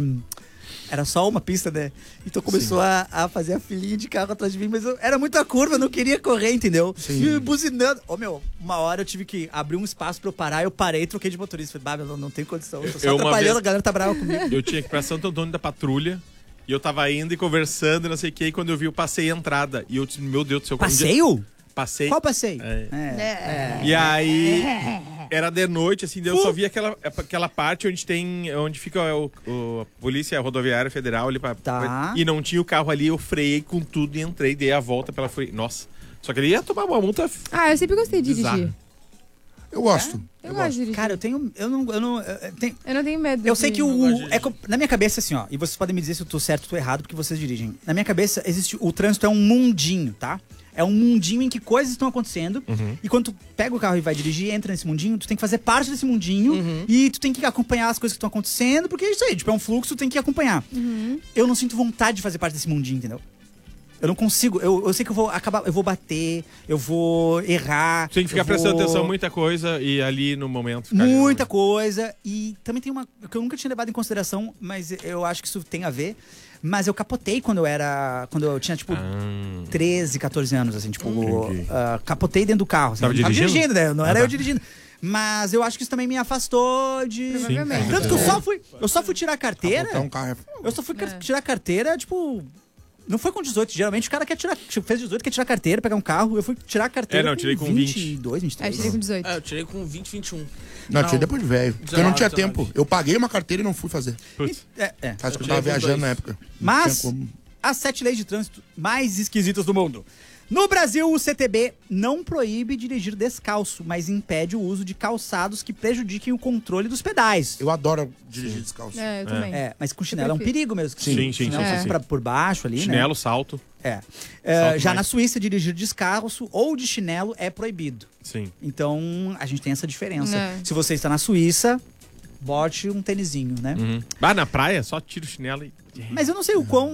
Era só uma pista, né? Então começou a, a fazer a filinha de carro atrás de mim, mas eu, era muita curva, eu não queria correr, entendeu? Sim. E buzinando. Ô, meu, uma hora eu tive que abrir um espaço pra eu parar, eu parei e troquei de motorista. Falei, bah, eu não, não tenho condição, eu tô só Eu uma atrapalhando, vez- a galera tá brava comigo. Eu tinha que ir pra Santo Antônio da Patrulha. E eu tava indo e conversando, e não sei o que. E quando eu vi, eu passei a entrada. E eu disse, meu Deus do céu. um dia- Passeio? Passei. Qual passeio? É. É. E aí, era de noite, assim, daí eu só vi aquela, aquela parte onde tem, onde fica o, o- a Polícia Rodoviária Federal ali pra, Tá. pra- e não tinha o carro ali, eu freiei com tudo e entrei, dei a volta pela frente. Nossa, só que ele ia tomar uma multa. Ah, eu sempre gostei de Bizarro. dirigir. Eu gosto. Eu, Eu gosto de gosto. dirigir. Cara, eu tenho. Eu não. Eu, não, eu, tenho, eu não tenho medo. eu de- sei que o. gosto de É, co- na minha cabeça, assim, ó, e vocês podem me dizer se eu tô certo ou tô errado, porque vocês dirigem. Na minha cabeça, existe. O trânsito é um mundinho, tá? É um mundinho em que coisas estão acontecendo. E quando tu pega o carro e vai dirigir, entra nesse mundinho, tu tem que fazer parte desse mundinho e tu tem que acompanhar as coisas que estão acontecendo, porque é isso aí, tipo, é um fluxo, tu tem que acompanhar. Eu não sinto vontade de fazer parte desse mundinho, entendeu? Eu não consigo, eu, eu sei que eu vou acabar, eu vou bater, eu vou errar. Tem que ficar eu prestando vou- atenção em muita coisa e ali no momento. ficar- Muita coisa. E também tem uma que eu nunca tinha levado em consideração, mas eu acho que isso tem a ver. Mas eu capotei quando eu era. Quando eu tinha, tipo, Ah, treze, catorze anos, assim, tipo. Entendi. ah, capotei dentro do carro. Assim, Tava Eu dirigindo? né? Não Ah, era tá. eu dirigindo. Mas eu acho que isso também me afastou de. Provavelmente. Tanto que eu só fui. Eu só fui tirar a carteira. Botar um carro é... Eu só fui É. tirar a carteira, tipo. Não foi com dezoito. Geralmente o cara quer tirar. Fez dezoito, quer tirar a carteira, pegar um carro. Eu fui tirar a carteira. É, não, tirei com vinte e dois, vinte e Ah, eu três. tirei com dezoito. É, eu tirei com vinte, vinte e um. Não, Não. tinha depois de velho. Porque eu não tinha dezenove, tempo. Eu paguei uma carteira e não fui fazer. putz. É, é. Acho que eu tirei tava com viajando dois. na época. Não Mas tinha como. as sete leis de trânsito mais esquisitas do mundo. No Brasil, o C T B não proíbe dirigir descalço, mas impede o uso de calçados que prejudiquem o controle dos pedais. Eu adoro dirigir descalço. É, eu também. É, mas com chinelo é um Prefiro. perigo mesmo. Sim, sim, sim, Chinelo sim, sim. pra- por baixo ali, Chinelo, salto. né? É. É, Salto já mais. na Suíça, dirigir descalço ou de chinelo é proibido. Sim. Então, a gente tem essa diferença. É. Se você está na Suíça, bote um tênisinho, né? Uhum. Ah, na praia, só tira o chinelo e. Mas eu não sei o quão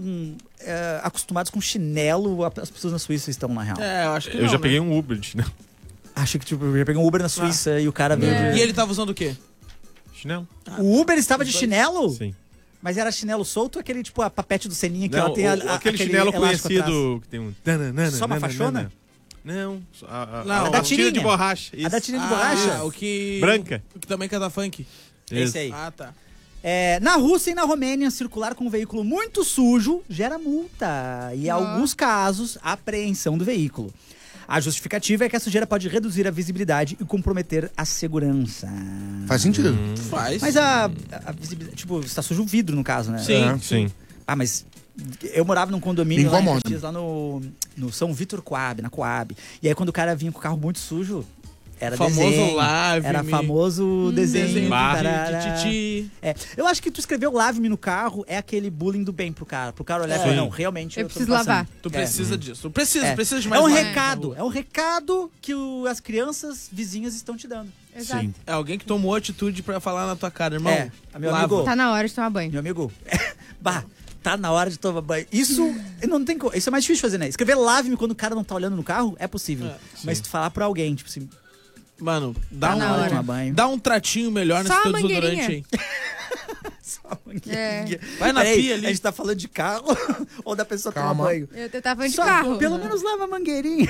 é, acostumados com chinelo as pessoas na Suíça estão, na real. É, eu acho que Eu não, já né? peguei um Uber de chinelo. Acho que, tipo, eu já peguei um Uber na Suíça e o cara veio. É. de- E ele tava usando o quê? Chinelo? O Uber estava de chinelo? Sim. Mas era chinelo solto ou aquele, tipo, a papete do Seninha que Não, ela tem a, o- a- aquele chinelo elástico conhecido que tem um. tananana, Só uma nananana. fachona? Não, a, a, Não, a, a da tira de tirinha. borracha. atrás? A da isso. tirinha de Ah, borracha? o que... Branca. O que também canta funk. Esse aí. Ah, tá. É, na Rússia e na Romênia, circular com um veículo muito sujo gera multa. E, em Ah. alguns casos, apreensão do veículo. A justificativa é que a sujeira pode reduzir a visibilidade e comprometer a segurança. Faz sentido. Faz. Mas a, a visibilidade... Tipo, está sujo o vidro, no caso, né? Sim. É. Sim. Ah, mas eu morava num condomínio Me lá, em incomoda. Caxias, lá no, no São Vitor Coab, na Coab. E aí quando o cara vinha com o carro muito sujo, era Famoso desenho. Lave-me. Era famoso desenho. Desenho tarará. de titi. É, eu acho que tu escreveu Lave-me no carro é aquele bullying do bem pro cara. Pro cara olhar e É. falar, não, realmente Eu eu, tô preciso passando. lavar. Tu É. precisa disso. Tu precisa, É. precisa de É mais um lave. recado, é um recado que o- as crianças vizinhas estão te dando. Exato. Sim. É alguém que tomou atitude pra falar na tua cara, irmão. É, meu lava. amigo. Tá na hora de tomar banho. Meu amigo, bah, tá na hora de tomar banho. Isso não tem co- isso é mais difícil de fazer, né? Escrever Lave-me quando o cara não tá olhando no carro é possível. É, Mas tu falar pra alguém, tipo assim, Mano, dá tá um, na hora de hora. tomar banho. dá um tratinho melhor nesse Só teu a mangueirinha. desodorante aí. Só a mangueirinha. É. Vai na Peraí, pia ali. A gente tá falando de carro ou da pessoa tomar Calma. banho? Eu, eu tava falando de Só- carro. Pelo menos lava a mangueirinha.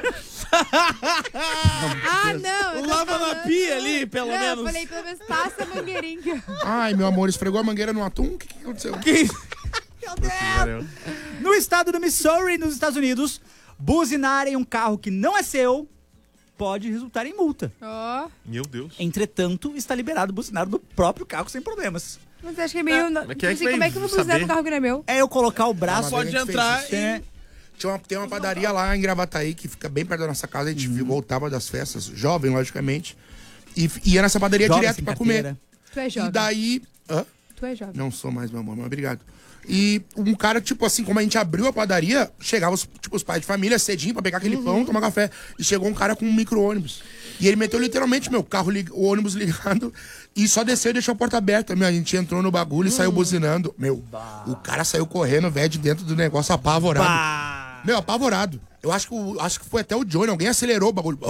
Ah, não. eu tô Lava na falando- pia ali, pelo não, menos. Eu falei, pelo menos passa a mangueirinha. Ai, meu amor, esfregou a mangueira no atum? O que, que aconteceu? Meu Deus! No estado do Missouri, nos Estados Unidos, buzinar em um carro que não é seu pode resultar em multa. Ó. Meu Deus. Entretanto, está liberado buzinar no próprio carro sem problemas. Mas acho que é meio. mas quem é que assim, vai como é que eu vou buzinar saber? no carro que não é meu? É eu colocar o braço... Uma Pode vez a gente entrar fez isso. e... né? Tinha uma, tem uma padaria lá em Gravataí que fica bem perto da nossa casa. A gente Uhum. voltava das festas, jovem, logicamente. E f- ia nessa padaria Jovem direto sem pra carteira. comer. Tu é E jovem. daí. Hã? Tu é jovem. Não sou mais, meu amor, mas obrigado. E um cara, tipo assim, como a gente abriu a padaria, chegava os, tipo, os pais de família cedinho pra pegar aquele pão, tomar café. E chegou um cara com um micro-ônibus. E ele meteu literalmente, meu, carro, lig- o ônibus ligado e só desceu e deixou a porta aberta. Meu, a gente entrou no bagulho e saiu buzinando. Meu, o cara saiu correndo, velho, de dentro do negócio apavorado. Pá! Meu, apavorado. Eu acho que, o- acho que foi até o Johnny, alguém acelerou o bagulho.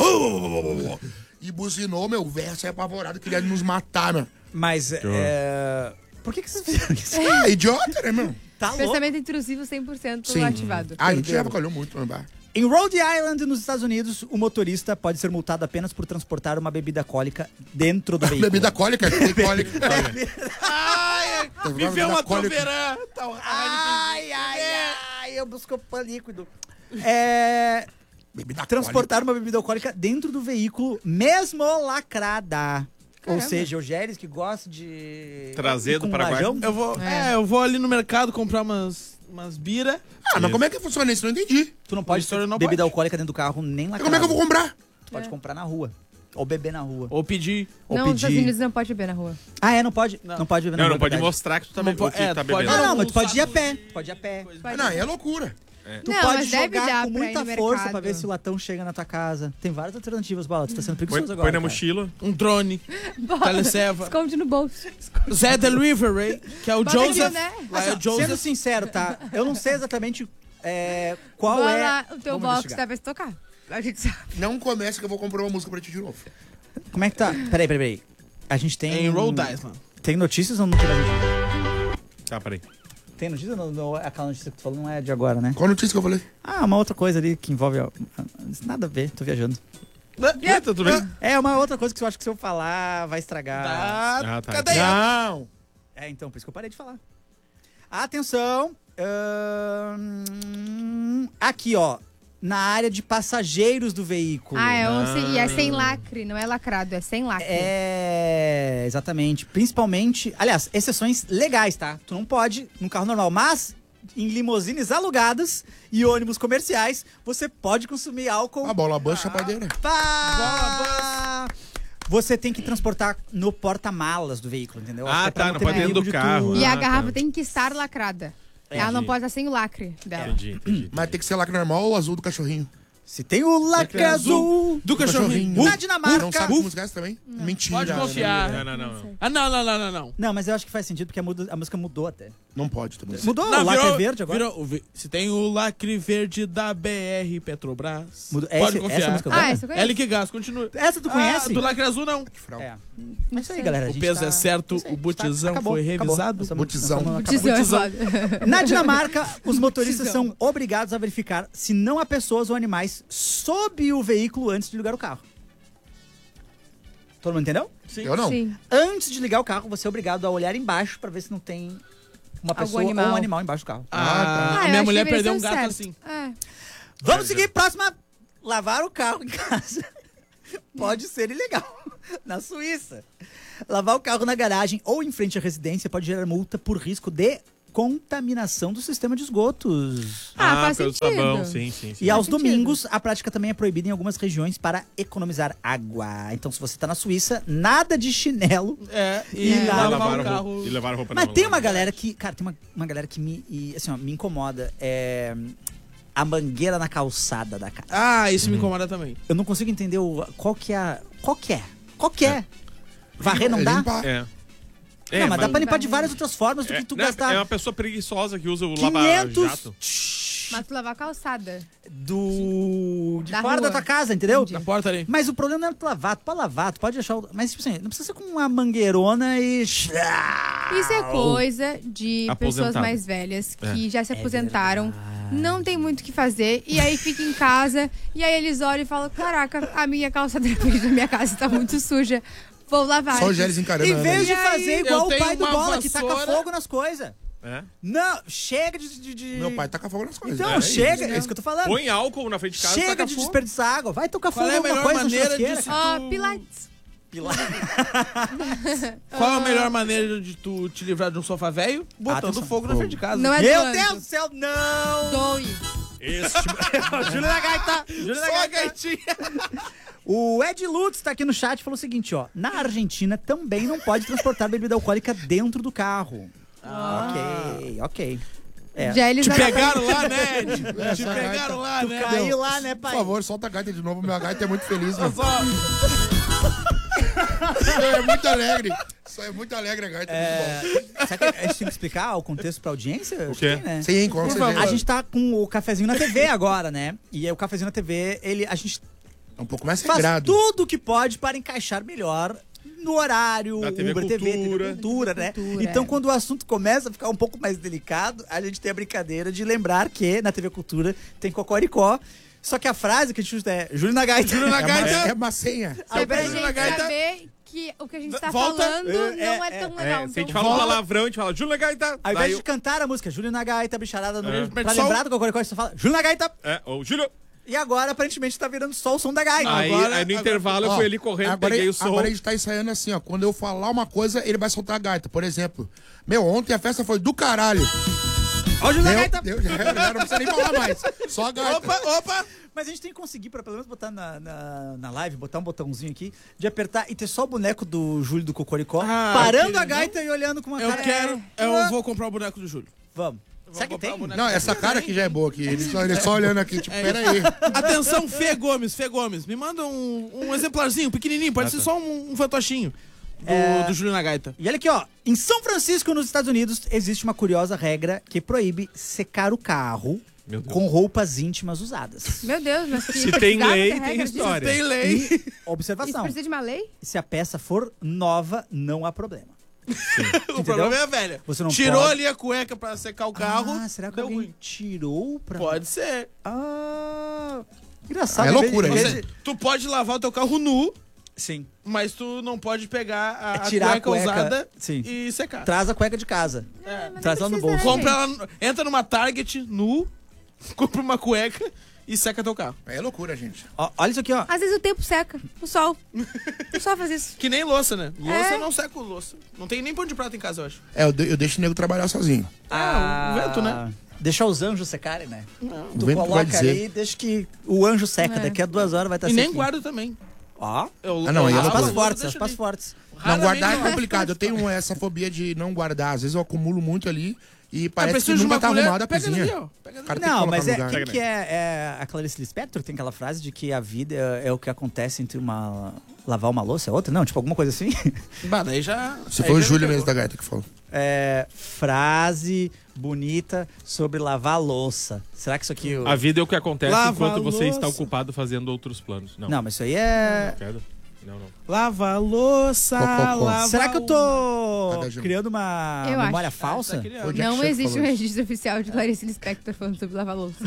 E buzinou, meu, o velho saiu apavorado, queria nos matar, meu. Mas, é... Por que, que vocês fizeram isso? Ah, idiota, né, meu? Tá louco? Pensamento intrusivo cem por cento Sim. ativado. Ah, a gente já avacalhou muito no bar. Em Rhode Island, nos Estados Unidos, o motorista pode ser multado apenas por transportar uma bebida alcoólica dentro do veículo. Bebida cólica, tem cólica. Ai, viveu uma Cólica. toverã. Tá, Ai, ai, ai, eu busco pão líquido. É... Bebida Transportar uma bebida alcoólica dentro do veículo, mesmo lacrada. Ou Caramba. seja, o Gélis que gosta de... Trazer ir com do Paraguai. lajão. Eu vou, É. é, eu vou ali no mercado comprar umas, umas bira. Ah, mas como é que funciona isso? Não entendi. Tu não pode Mistura ter não bebida pode. alcoólica dentro do carro, nem Mas lacrada. como é que eu vou comprar? Tu pode comprar na rua. Ou beber na rua. Ou pedir. Ou Não, nos Estados pedir. Unidos não pode beber na rua. Ah, é? Não pode? Não, Não. pode beber na Não, rua. não pode verdade. mostrar que tu tá, Não be- po- que é, tá tu pode- bebendo. Não, não, Um mas tu pode ir a saco pé. de- Tu pode ir a pé. Ah, não, é loucura. Tu Não, pode mas deve jogar dar com pra ir muita no força mercado. pra ver se o latão chega na tua casa. Tem várias alternativas, Bala. Tu tá sendo Põe, preguiçoso agora. põe na cara. mochila. Um drone. Bota, Teleceva. esconde no bolso. Zé Delivery, que é o Bota Joseph. aqui, né? Lá é o Sendo Joseph. sincero, tá? Eu não sei exatamente é, qual Bota é... lá o teu Vamos box investigar. tá pra se tocar. A gente sabe. Não começa que eu vou comprar uma música pra ti de novo. Como é que tá? Peraí, peraí, peraí. A gente tem... Em Rhode Island. Tem notícias ou não tem notícias? Tá, peraí. Tem notícia ou não, não? Aquela notícia que tu falou não é de agora, né? Qual a notícia que eu falei? Ah, uma outra coisa ali que envolve... Nada a ver, tô viajando. É, tá tudo bem? É uma outra coisa que eu acho que se eu falar vai estragar. Tá. Ah, tá. Cadê? Não! É, então, por isso que eu parei de falar. Atenção! ahn, aqui, ó. Na área de passageiros do veículo. Ah, é um, sem- e é sem lacre, não é lacrado, é sem lacre. É, exatamente. Principalmente, aliás, exceções legais, tá? Tu não pode num carro normal, mas em limusines alugadas e ônibus comerciais, você pode consumir álcool. A bola bus, chapadeira. Pá! Você tem que transportar no porta-malas do veículo, entendeu? Ah, Acho que é pra tá, não ter pode dentro perigo do de tu- carro. E a Ah, garrafa tá. tem que estar lacrada. Ela não Entendi. pode estar sem o lacre dela. Entendi, entendi. Mas tem que ser lacre normal ou azul do cachorrinho? Se tem o lacre azul Do cachorrinho. na Dinamarca. Não sabe música essa também? Mentira. Pode confiar. Não, não, não. não. Ah, não, não, não, não, não. Não, mas eu acho que faz sentido porque a, muda- a música mudou até. Não pode também. Mudou, Não, o lacre virou- é verde agora. virou o vi- se tem o lacre verde da B R Petrobras, Mudou. pode Essa- confiar. essa música Ah, agora? essa eu conheço. L que Gás, continua. Essa tu conhece? Ah, do lacre azul, não. Frau. É. É isso aí, galera. a O gente peso tá- é certo, isso aí, o botizão acabou, foi acabou. revisado. Nós estamos- Botizão. nós estamos Botizão é Botizão. foda. Na Dinamarca, os motoristas Botizão. são obrigados a verificar se não há pessoas ou animais sob o veículo antes de ligar o carro. Todo mundo entendeu? Eu não. Sim. Antes de ligar o carro, você é obrigado a olhar embaixo pra ver se não tem uma Algum pessoa animal. ou um animal embaixo do carro. Ah, Ah, Ah, a eu minha acho mulher que perdeu um deveria gato ser assim. certo. É. Vamos seguir, próxima lavar o carro em casa pode ser ilegal. Na Suíça. Lavar o carro na garagem ou em frente à residência pode gerar multa por risco de contaminação do sistema de esgotos. Ah, faz pelo sentido. sabão, sim, sim, sim. E aos sentido. domingos, a prática também é proibida em algumas regiões para economizar água. Então, se você tá na Suíça, nada de chinelo. É, e É. lavar levar o carro. E levar a roupa Mas na tem mão. uma galera que... Cara, tem uma, uma galera que me, e, assim, ó, me incomoda. É a mangueira na calçada da casa. Ah, isso me incomoda também. Eu não consigo entender o, qual que é... a- Qual que é? Qual que é? Varrer não dá? Limpar. É. Não, mas, dá pra limpar de Varrer. várias outras formas do É, que tu né, gastar é uma pessoa preguiçosa que usa o quinhentos lava-jato. Mas tu lavar a calçada. do de Da fora rua. da tua casa, entendeu? Entendi. Na porta ali. Mas o problema não é tu lavar, tu pode lavar, tu pode deixar o... Mas, tipo assim, não precisa ser com uma mangueirona e... Isso é coisa de pessoas Aposentado. mais velhas que É. já se aposentaram, não tem muito o que fazer, e aí fica em casa, e aí eles olham e falam: caraca, a minha calçada da frente da minha casa tá muito suja, vou lavar. Só o Gélis encarando. Em ela vez ali. de E aí, fazer igual eu o pai tenho do uma Bola, que taca vassoura. fogo nas coisas. É. Não, chega de... de, de- Meu pai taca fogo nas coisas. Então, É chega, isso. é isso que eu tô falando. Põe álcool na frente de casa. Chega taca de fogo. desperdiçar água, vai tocar Qual fogo é a em alguma melhor coisa na maneira de churrasqueira. se- Ó, tu- Pilates. Qual é a melhor maneira de tu te livrar de um sofá velho? Botando Atenção. fogo na frente de casa. Não é Meu doando. Deus do céu, não! Doe. Esse Júlio da Gaita! Júlio da Só a Gaita! gaitinha. O Ed Lutz tá aqui no chat e falou o seguinte, ó. Na Argentina também não pode transportar bebida alcoólica dentro do carro. Ok, ok. É. Já eles Te não- pegaram lá, né, Ed? Te Essa pegaram gaita. lá, né? Caiu lá, né, Por pai? favor, solta a gaita de novo. Minha gaita é muito feliz, mano. Só- Isso é muito alegre. Isso é muito alegre a gaita. É... Muito bom. Será que a gente tem que explicar o contexto pra audiência? O Acho quê? que tem, né? Sim, com certeza. A gente tá com o cafezinho na T V agora, né? E aí o cafezinho na T V, ele, a gente É um pouco mais faz sagrado. tudo o que pode para encaixar melhor no horário, Na T V Uber T V, T V Cultura. Cultura, né? Cultura, Então, é. quando o assunto começa a ficar um pouco mais delicado, a gente tem a brincadeira de lembrar que na T V Cultura tem Cocoricó. Só que a frase que a gente usa é Júlio na Gaita. Júlio na É uma, gaita. é uma senha. É pra Júlio na gente gaita. saber que o que a gente tá Volta. falando É, não é, é, tão É, legal. se a gente então fala um volta. palavrão, a gente fala Júlio Gaita. Ao daí invés de cantar a música Júlio na Gaita, bicharada no É. meio, pra Só lembrar o- do Cocoricó, você fala Júlio na Gaita. É, ou Júlio. E agora, aparentemente, tá virando só o som da gaita. Aí, Agora- aí no agora- intervalo eu Ó, fui ali correndo, agora, peguei o som. agora a gente tá ensaiando assim, ó. Quando eu falar uma coisa, ele vai soltar a gaita. Por exemplo, meu, ontem a festa foi do caralho. Ó, o Júlio na Deu, Gaita. deu, já, já não precisa nem falar mais. Só a gaita. Opa, opa. Mas a gente tem que conseguir, pra pelo menos botar na, na, na live, botar um botãozinho aqui, de apertar e ter só o boneco do Júlio do Cocoricó, Ah, parando que- a gaita e olhando com uma Eu cara. quero, É. eu vou comprar o boneco do Júlio. Vamos. vou Será que comprar tem? o boneco. Não, essa cara aqui já é boa aqui. Ele só, ele só olhando aqui, tipo, É peraí. Atenção, Fê Gomes, Fê Gomes, me manda um, um exemplarzinho, pequenininho, pode ser só um, um fantochinho do, É. do Júlio na gaita. E olha aqui, ó. Em São Francisco, nos Estados Unidos, existe uma curiosa regra que proíbe secar o carro Meu Deus. com roupas íntimas usadas. Meu Deus, mas que Se tem precisava lei, ter tem regra disso? história. Tem lei. Isso Observação. precisa de uma lei? Se a peça for nova, não há problema. O problema é a velha. Você não Tirou pode- ali a cueca pra secar o carro. Ah, será que deu alguém ruim. tirou pra... Pode ser. Ah... Engraçado. É em vez- loucura em Ou vez isso. seja, de- tu pode lavar o teu carro nu, Sim. mas tu não pode pegar a, É a tirar a cueca, cueca, usada sim. e secar. Traz a cueca de casa. É. Mas Traz não ela no precisa, bolso. né, Compra gente? ela, entra numa Target nu, compra uma cueca e seca teu carro. É loucura, gente. Ó, olha isso aqui, ó. Às vezes o tempo seca, o sol. O sol faz isso. Que nem louça, né? Louça É. não seca o louça. Não tem nem pão de prata em casa, eu acho. É, eu, de- eu deixo o nego trabalhar sozinho. Ah, o vento, né? Deixar os anjos secarem, né? O Tu vento vai coloca dizer. ali, deixa que o anjo seca. É. Daqui a duas horas vai estar E sequinho. nem guarda também. Ó, Eu, Ah, não, aí é eu aspas loucura. fortes, deixo aspas ali. fortes. Não, Raramente guardar é não. complicado. Eu tenho essa fobia de não guardar. Às vezes eu acumulo muito ali e Ah, parece que preciso de nunca uma tá colher, arrumada a pega cozinha. ali, ó. Pega ali. O cara tem que Não, colocar mas no é, lugar. quem que é, é a Clarice Lispector tem aquela frase de que a vida é, é o que acontece entre uma lavar uma louça e outra? Não, tipo alguma coisa assim. Bah, daí já... Se aí foi o já Júlio me mesmo pegou. da gaita que falou. É, frase bonita sobre lavar a louça. Será que isso aqui... o- A vida é o que acontece Lava enquanto a você está louça. ocupado fazendo outros planos. Não. Não, mas isso aí é... Quero. Não, não. Lava a louça, Cococó. lava Será que eu tô Cadê a Ju? criando uma Eu memória acho. falsa? Ah, tá criando. Foi o Jack Não Chan que existe um falou isso. registro oficial de Clarice Lispector falando sobre lavar louça.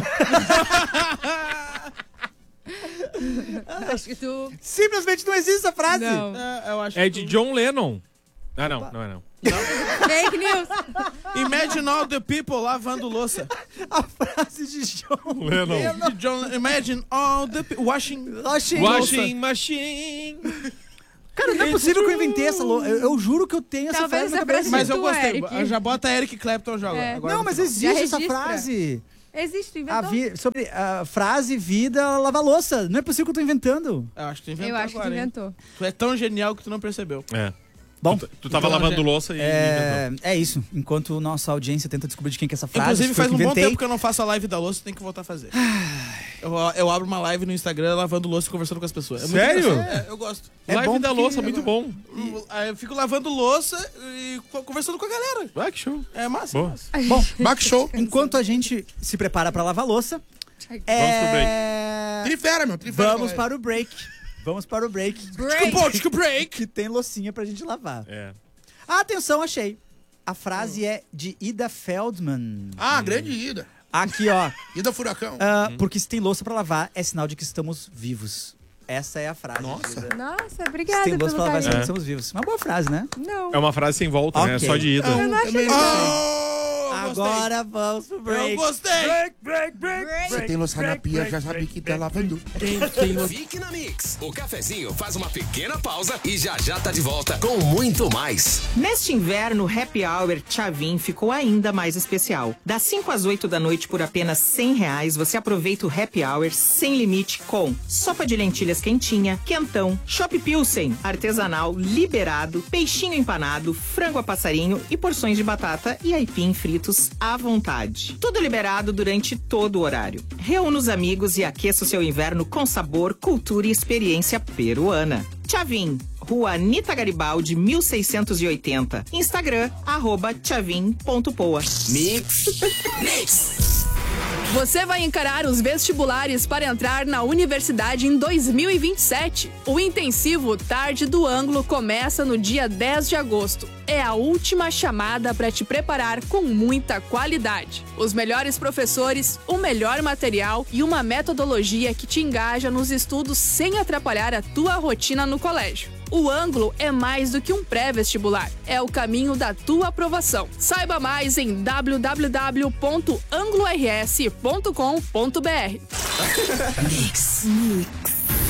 Acho que tu... Simplesmente não existe essa frase. Não. É, eu acho É que de tu- John Lennon. Ah, não, não é não. Fake news. Imagine all the people lavando louça. A frase de John Lennon. De John, imagine all the people washing. Washing. Washing machine. Cara, não é possível que eu inventei essa louça. Eu, eu juro que eu tenho essa Talvez frase na essa cabeça. frase Mas eu Tu, gostei. Eric. Já bota Eric Clapton joga. É. Agora Não, mas você existe Já essa registra. frase. Existe, tu A inventou? vi- sobre a frase vida lava louça. Não é possível que eu tô inventando. fala. Eu acho que tu inventou Eu acho que tu agora, hein? inventou. Tu é tão genial que tu não percebeu. É. Bom, Tu, tu tava então, lavando gente, louça e inventou. é, é isso. Enquanto nossa audiência tenta descobrir de quem que é essa frase, Inclusive, foi eu faz um que bom inventei. tempo que eu não faço a live da louça, tem que voltar a fazer. Eu, eu abro uma live no Instagram lavando louça e conversando com as pessoas. É muito Sério? engraçado. É, eu gosto. É Live bom da porque- louça, muito bom. Aí eu fico lavando louça e co- conversando com a galera. Ah, que show. É massa. Boa. massa. Bom, Back show. enquanto a gente se prepara pra lavar louça, é... Trifera, meu. Trifera. vamos para o break. Vamos para o break. Break. Pô, break. Que tem loucinha pra gente lavar. É. Atenção, achei. A frase é de Ida Feldman. Ah, grande ida. Aqui, ó. Ida Furacão. Ah, porque se tem louça pra lavar, é sinal de que estamos vivos. Essa é a frase. Nossa. Nossa, Se obrigada tem louça pelo pra lavar, é sinal de que carinho. estamos vivos. Uma boa frase, né? Não. É uma frase sem volta, né? Ok. Só de ida. Eu não achei que Oh, eu gostei. Agora vamos pro break. Eu gostei. Você tem louça na pia, já sabe que tá lavando. Fique na Mix. O cafezinho faz uma pequena pausa e já já tá de volta com muito mais. Neste inverno, o Happy Hour Tchavin ficou ainda mais especial. Das cinco às oito da noite, por apenas cem reais, você aproveita o Happy Hour sem limite com sopa de lentilhas quentinha, quentão, chopp pilsen, artesanal, liberado, peixinho empanado, frango a passarinho e porções de batata e aipim fritos à vontade. Tudo liberado durante todo o horário. Reúna os amigos e aqueça o seu inverno com sabor, cultura e experiência peruana. Tchavin, Rua Anita Garibaldi, mil seiscentos e oitenta. Instagram, arroba tchavin ponto poa. Mix. Mix. Você vai encarar os vestibulares para entrar na universidade em dois mil e vinte e sete. O intensivo Tarde do Ângulo começa no dia dez de agosto. É a última chamada para te preparar com muita qualidade. Os melhores professores, o melhor material e uma metodologia que te engaja nos estudos sem atrapalhar a tua rotina no colégio. O Ângulo é mais do que um pré-vestibular. É o caminho da tua aprovação. Saiba mais em w w w ponto anglo r s ponto com ponto b r. Mix. Mix.